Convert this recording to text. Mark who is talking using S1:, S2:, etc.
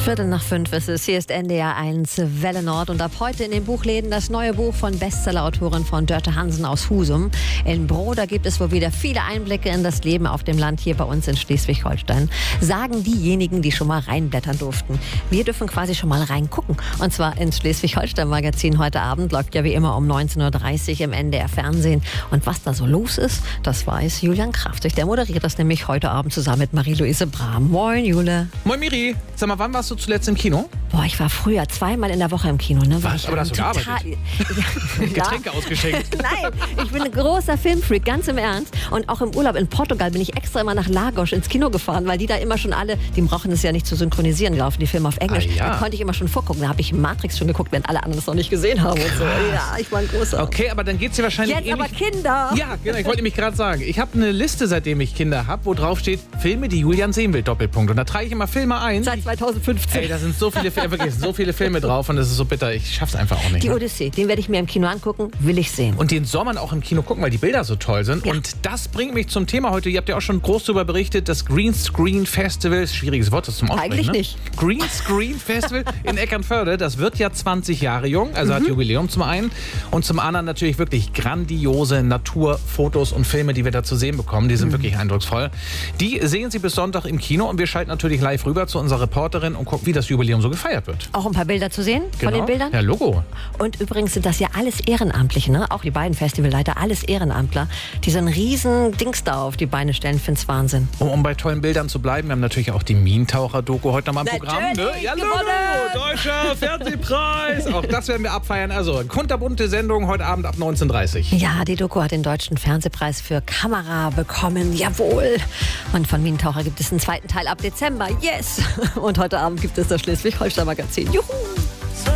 S1: 4:45 ist es. Hier ist NDR 1 Welle Nord und ab heute in den Buchläden das neue Buch von Bestsellerautorin von Dörte Hansen aus Husum. In Broda gibt es wohl wieder viele Einblicke in das Leben auf dem Land hier bei uns in Schleswig-Holstein. Sagen diejenigen, die schon mal reinblättern durften. Wir dürfen quasi schon mal reingucken. Und zwar ins Schleswig-Holstein-Magazin heute Abend. Läuft ja wie immer um 19:30 Uhr im NDR Fernsehen. Und was da so los ist, das weiß Julian Kraftzig. Der moderiert das nämlich heute Abend zusammen mit Marie-Louise Brahm. Moin, Jule.
S2: Moin, Miri. Sag mal, wann warst du zuletzt im Kino?
S1: Boah, ich war früher 2-mal in der Woche im Kino. Ne?
S2: Was? Aber da hast du gearbeitet? Getränke ausgeschenkt?
S1: Nein, ich bin ein großer Filmfreak, ganz im Ernst. Und auch im Urlaub in Portugal bin ich extra immer nach Lagos ins Kino gefahren, weil die da immer schon alle, die brauchen es ja nicht zu synchronisieren, laufen die Filme auf Englisch.
S2: Ja.
S1: Da konnte ich immer schon vorgucken. Da habe ich Matrix schon geguckt, wenn alle anderen es noch nicht gesehen haben. Und so. Ja, ich war ein großer.
S2: Okay, aber dann geht's dir wahrscheinlich
S1: Jetzt
S2: ähnlich.
S1: aber Kinder.
S2: Ja, genau, ich wollte nämlich gerade sagen. Ich habe eine Liste, seitdem ich Kinder habe, wo drauf steht, Filme, die Julian sehen will, Doppelpunkt. Und da trage ich immer Filme ein.
S1: Seit 2015.
S2: Ey, da sind so viele Filme drauf und das ist so bitter. Ich schaff's einfach auch nicht.
S1: Die
S2: Ne?
S1: Odyssee, den werde ich mir im Kino angucken, will ich sehen.
S2: Und den soll man auch im Kino gucken, weil die Bilder so toll sind.
S1: Ja.
S2: Und das bringt mich zum Thema heute. Ihr habt ja auch schon groß darüber berichtet, das Green Screen Festival, schwieriges Wort, das zum Aussprechen.
S1: Eigentlich
S2: ne?
S1: nicht.
S2: Green Screen Festival in Eckernförde, das wird ja 20 Jahre jung, also hat Jubiläum zum einen. Und zum anderen natürlich wirklich grandiose Naturfotos und Filme, die wir da zu sehen bekommen. Die sind wirklich eindrucksvoll. Die sehen Sie bis Sonntag im Kino und wir schalten natürlich live rüber zu unserer Reporterin und gucken, wie das Jubiläum so gefeiert wird.
S1: Auch ein paar Bilder zu sehen von den Bildern?
S2: Ja, Logo.
S1: Und übrigens sind das ja alles Ehrenamtliche, ne? Auch die beiden Festivalleiter, alles Ehrenamtler, die so ein riesen Dings da auf die Beine stellen. Find's Wahnsinn.
S2: Um bei tollen Bildern zu bleiben, wir haben natürlich auch die Minentaucher-Doku heute nochmal im Programm. Ne? Ja, Logo, Deutscher Fernsehpreis. Auch das werden wir abfeiern. Also, eine kunterbunte Sendung heute Abend ab 19:30 Uhr.
S1: Ja, die Doku hat den Deutschen Fernsehpreis für Kamera bekommen. Jawohl. Und von Minentaucher gibt es einen zweiten Teil ab Dezember. Yes. Und heute Abend gibt es das Schleswig-Holstein-Magazin. Juhu.